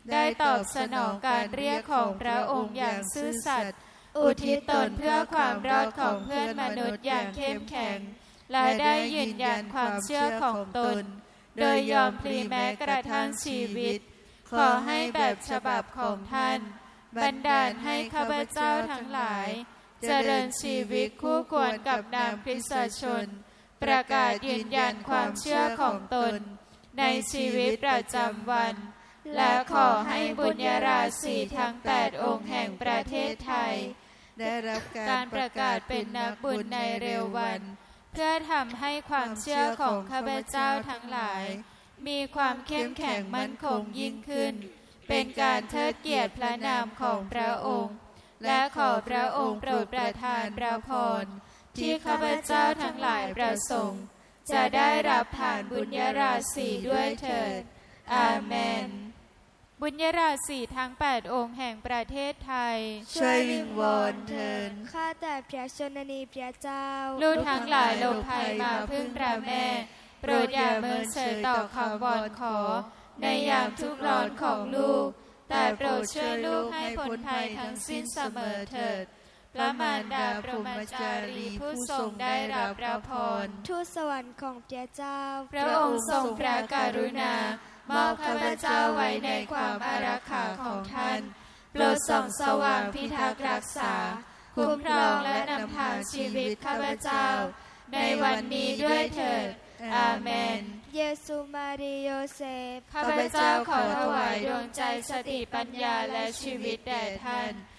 ได้ตอบสนองการเรียกของพระองค์อย่างซื่อสัตย์อุทิศตนเพื่อความรอดของเพื่อนมนุษย์อย่างเข้มแข็งและได้ยืนยันความเชื่อของตนโดยยอมพลีแม้กระทั่งชีวิตขอให้แบบฉบับของท่านบันดาลให้ข้าพเจ้าทั้งหลายเจริญชีวิตคู่ควรกับนามคริสตชนประกาศยืนยันความเชื่อของตนในชีวิตประจำวันและขอให้บุญญาราศีทั้ง8องค์แห่งประเทศไทยได้รับการประกาศเป็นนักบุญในเร็ววันเพื่อทำให้ความเชื่อของข้าพเจ้าทั้งหลายมีความเข้มแข็งมั่นคงยิ่งขึ้นเป็นการเทิดเกียรติพระนามของพระองค์และขอพระองค์โปรดประทานพระพรที่ข้าพเจ้าทั้งหลายประสงค์จะได้รับผ่านบุญญาราศีด้วยเถิดอาเมนบุญญาราศีทั้ง8องค์แห่งประเทศไทยช่วยวิงวอนเถิดข้าแต่พระชนนีพระเจ้าลูกทั้งหลายหลบภัยมาพึ่งพระแม่โปรดอย่าเมินเฉยต่อคำวอนขอในยามทุกข์ร้อนของลูกแต่โปรดช่วยลูกให้พ้นภัยทั้งสิ้นเสมอเถิดพระมารดาพรหมจารีผู้ทรงได้รับพระพรทูตสวรรค์ของพระเจ้าพระองค์ทรงพระกรุณามอบข้าพเจ้าไว้ในความอารักขาของท่านโปรดส่องสว่างพิทักษ์รักษาคุ้มครองและนำทางชีวิตข้าพเจ้าในวันนี้ด้วยเถิดอาเมนเยซูมารีโยเซฟข้าพเจ้าขอถวายดวงใจสติปัญญาและชีวิตแด่ท่าน